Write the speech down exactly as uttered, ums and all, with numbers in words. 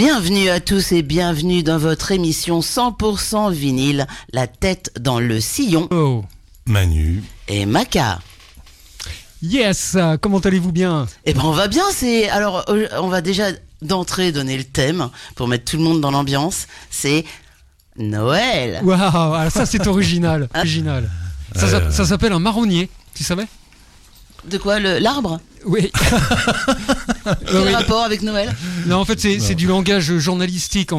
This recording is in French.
Bienvenue à tous et bienvenue dans votre émission cent pour cent vinyle, la tête dans le sillon. Oh. Manu et Maca. Yes, comment allez-vous bien? Eh ben on va bien, c'est alors on va déjà d'entrée donner le thème pour mettre tout le monde dans l'ambiance, c'est Noël. Waouh, alors ça c'est original, original. Ça, ça, ça s'appelle un marronnier, tu savais? De quoi, le, l'arbre? Oui. Quel oui. rapport avec Noël? Non, en fait c'est, c'est du langage journalistique.